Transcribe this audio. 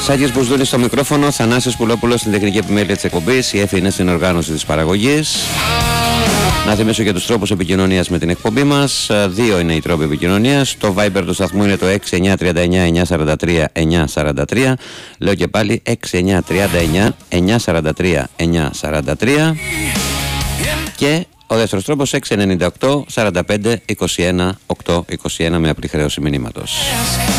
Σάκης Μπουσδούνης στο μικρόφωνο, Θανάσης Πουλόπουλος στην τεχνική επιμέλεια της εκπομπής, η Εφη είναι στην οργάνωση της παραγωγής. Να θυμίσω και τους τρόπους επικοινωνίας με την εκπομπή μας. Δύο είναι οι τρόποι επικοινωνίας. Το Viber του σταθμού είναι το 6939-943-943. Λέω και πάλι 6939-943-943. Και ο δεύτερος τρόπος 698-45-21-821 με απλή χρέωση μηνύματος.